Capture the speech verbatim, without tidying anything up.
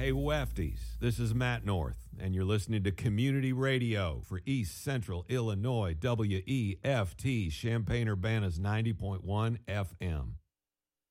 Hey, Wefties, this is Matt North, and you're listening to Community Radio for East Central Illinois, W E F T, Champaign-Urbana's ninety point one F M.